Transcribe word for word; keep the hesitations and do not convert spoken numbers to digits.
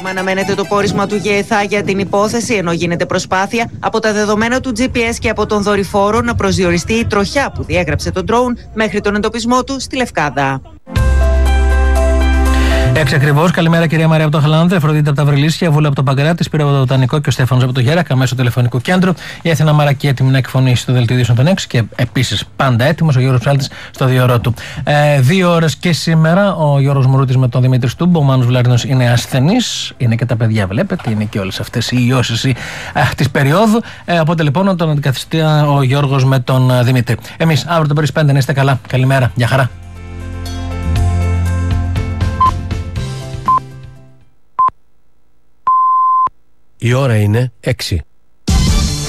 Ακόμα αναμένεται το πόρισμα του ΓΕΘΑ για την υπόθεση, ενώ γίνεται προσπάθεια από τα δεδομένα του τζι πι ες και από τον δορυφόρο να προσδιοριστεί η τροχιά που διέγραψε τον ντρόουν μέχρι τον εντοπισμό του στη Λευκάδα. Έξι ακριβώς. Καλημέρα, κυρία Μαρία από το Χαλάνδρε, Φροντίτα από τα Βρυλίσια, Βούλα από το Παγκράτη, Σπύρο από το Βοτανικό και ο Στέφανος από το Γέρακα, μέσω τηλεφωνικού κέντρου. Η Αθηνά Μαρακή έτοιμη να εκφωνήσει το δελτίο ειδήσεων των έξι και επίσης πάντα έτοιμος ο Γιώργος Ψάλτης στο δύο ώρο του. Ε, δύο ώρες και σήμερα ο Γιώργος Μουρούτης με τον Δημήτρη Στούμπο. Ο Μάνος Βλαρίνος είναι ασθενής, είναι και τα παιδιά, βλέπετε, είναι και όλες αυτές οι ιώσεις της περίοδου. Ε, οπότε λοιπόν να τον αντικαθιστεί ο Γιώργος με τον Δημήτρη. Εμείς αύριο το πρωί πέντε να είστε καλά. Καλημέρα, γεια χαρά. Η ώρα είναι έξι.